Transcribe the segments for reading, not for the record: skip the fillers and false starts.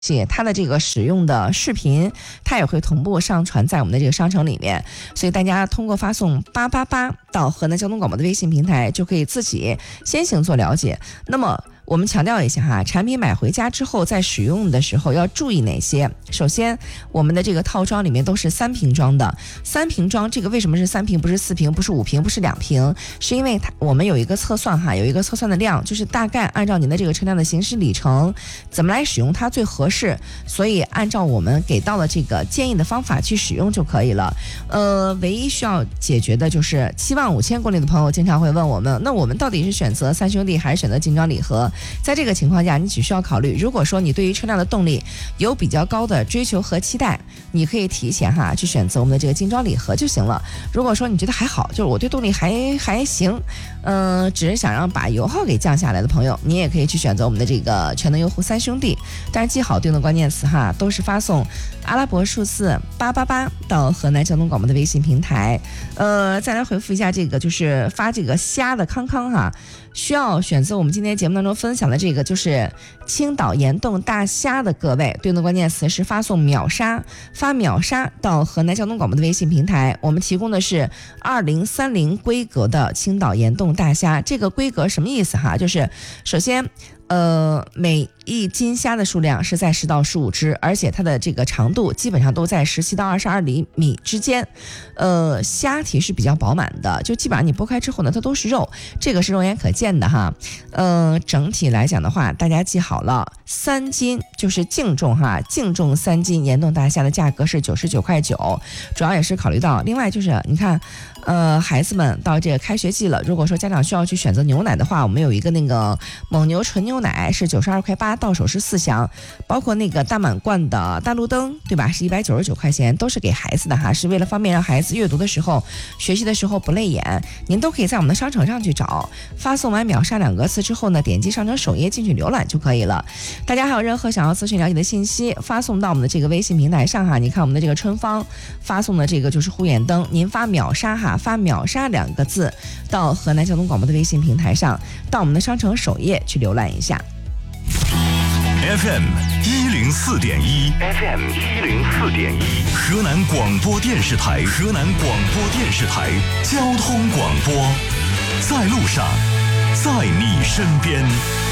它的这个使用的视频，它也会同步上传在我们的这个商城里面，所以大家通过发送888到河南交通广播的微信平台，就可以自己先行做了解。那么我们强调一下哈，产品买回家之后在使用的时候要注意哪些？首先，我们的这个套装里面都是3瓶装的，3瓶装，这个为什么是3瓶不是4瓶不是5瓶不是2瓶？是因为我们有一个测算哈，有一个测算的量，就是大概按照您的这个车辆的行驶里程，怎么来使用它最合适，所以按照我们给到的这个建议的方法去使用就可以了。唯一需要解决的就是75000公里的朋友经常会问我们，那我们到底是选择3兄弟还是选择精装礼盒？在这个情况下，你只需要考虑，如果说你对于车辆的动力有比较高的追求和期待，你可以提前去选择我们的这个精装礼盒就行了。如果说你觉得还好，就是我对动力还行，只是想让把油耗给降下来的朋友，你也可以去选择我们的这个全能优惠3兄弟。但是记好对应的关键词都是发送阿拉伯数字888到河南交通广播的微信平台。再来回复一下这个，就是发这个虾的康康需要选择我们今天节目当中分享的这个，就是青岛岩洞大虾的各位，对应的关键词是发送秒杀，发秒杀到河南交通广播的微信平台。我们提供的是2030规格的青岛岩洞大虾，这个规格什么意思就是首先每一斤虾的数量是在10到15只，而且它的这个长度基本上都在17到22厘米之间。虾体是比较饱满的，就基本上你剥开之后呢，它都是肉，这个是肉眼可见的整体来讲的话，大家记好了，3斤就是净重净重3斤岩洞大虾的价格是99.9块，主要也是考虑到，另外就是你看孩子们到这个开学季了，如果说家长需要去选择牛奶的话，我们有一个那个蒙牛纯牛奶是92.8块，到手是4箱，包括那个大满贯的大路灯，对吧？是199块钱，都是给孩子的是为了方便让孩子阅读的时候、学习的时候不累眼。您都可以在我们的商城上去找，发送完秒杀2个字之后呢，点击商城首页进去浏览就可以了。大家还有任何想要咨询了解的信息，发送到我们的这个微信平台上你看我们的这个春芳发送的这个就是护眼灯，您发秒杀发秒杀2个字到河南交通广播的微信平台上，到我们的商城首页去浏览一下。 FM 104.1 FM 104.1河南广播电视台河南广播电视台交通广播，在路上，在你身边。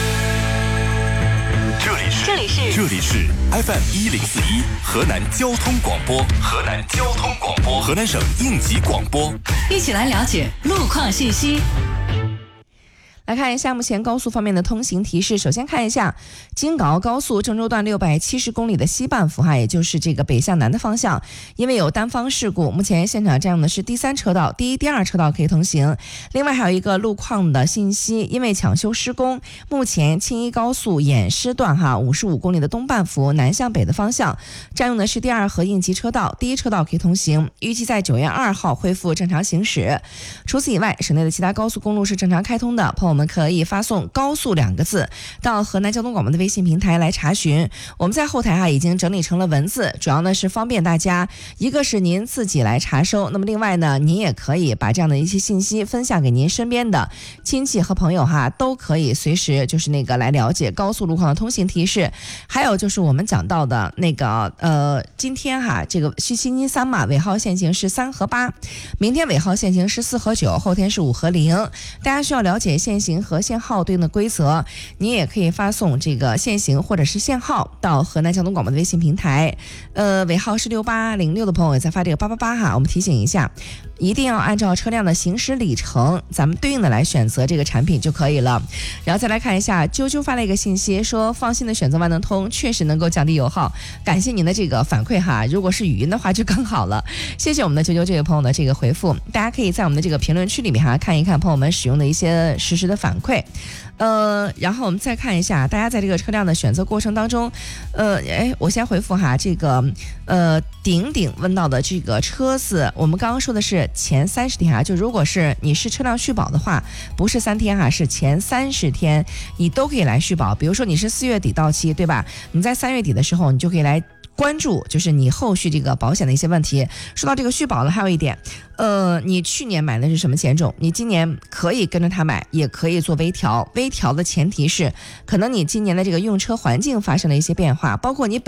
这里是 FM 104.1河南交通广播，河南交通广播，河南省应急广播， 一起来了解路况信息。 来看一下目前高速方面的通行提示。首先看一下京港澳高速郑州段670公里的西半幅也就是这个北向南的方向，因为有单方事故，目前现场占用的是第3车道，第1、第2车道可以通行。另外还有一个路况的信息，因为抢修施工，目前青衣高速偃师段55公里的东半幅南向北的方向占用的是第2和应急车道，第1车道可以通行，预计在9月2号恢复正常行驶。除此以外，省内的其他高速公路是正常开通的，朋友们可以发送高速2个字到河南交通广播的微信平台来查询。我们在后台已经整理成了文字，主要呢是方便大家，一个是您自己来查收，那么另外呢，您也可以把这样的一些信息分享给您身边的亲戚和朋友都可以随时就是那个来了解高速路况的通行提示。还有就是我们讲到的那个今天这个是星期三嘛，尾号限行是3和8，明天尾号限行是4和9，后天是5和0。大家需要了解限行和限号对应的规则，你也可以发送这个限行或者是限号到河南交通广播的微信平台，尾号是6806的朋友也在发这个888我们提醒一下，一定要按照车辆的行驶里程，咱们对应的来选择这个产品就可以了。然后再来看一下啾啾发了一个信息，说放心的选择万能通，确实能够降低油耗，感谢您的这个反馈如果是语音的话就更好了。谢谢我们的啾啾这位朋友的这个回复，大家可以在我们的这个评论区里面看一看朋友们使用的一些实时的反馈。然后我们再看一下大家在这个车辆的选择过程当中，我先回复这个顶顶问到的这个车子，我们刚刚说的是前30天就如果是你是车辆续保的话，不是3天是前30天你都可以来续保。比如说你是4月底到期，对吧？你在3月底的时候你就可以来关注就是你后续这个保险的一些问题。说到这个续保呢，还有一点，你去年买的是什么险种，你今年可以跟着它买，也可以做微调。微调的前提是，可能你今年的这个用车环境发生了一些变化，包括你